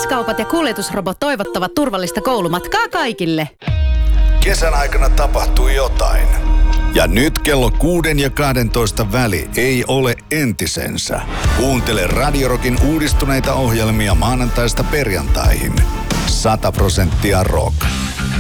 K-kaupat ja kuljetusrobot toivottavat turvallista koulumatkaa kaikille. Kesän aikana tapahtuu jotain. Ja nyt kello 6 ja 12 väli ei ole entisensä. Kuuntele Radio Rockin uudistuneita ohjelmia maanantaista perjantaihin. 100% rock.